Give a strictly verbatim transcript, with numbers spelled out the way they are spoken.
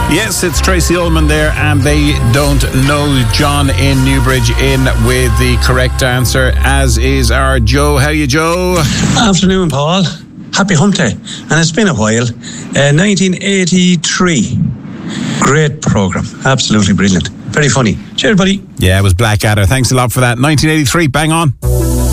Yes, it's Tracy Ullman there, and They Don't Know. John in Newbridge in with the correct answer, as is our Joe. How are you, Joe? Afternoon, Paul. Happy hump day. And it's been a while. Uh, nineteen eighty-three. Great programme. Absolutely brilliant. Very funny. Cheers, buddy. Yeah, it was Blackadder. Thanks a lot for that. nineteen eighty-three, bang on.